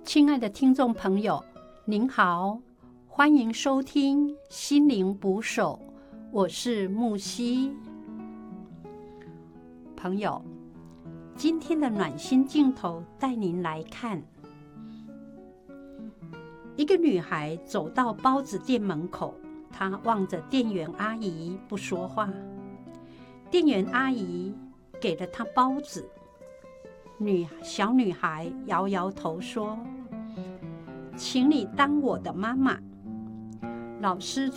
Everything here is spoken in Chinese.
亲爱的听众朋友，您好，欢迎收听心灵捕手，我是木西。朋友，今天的暖心镜头带您来看，一个女孩走到包子店门口，她望着店员阿姨不说话。店员阿姨给了她包子，小女孩摇摇头说：“请你当我的妈妈。”老师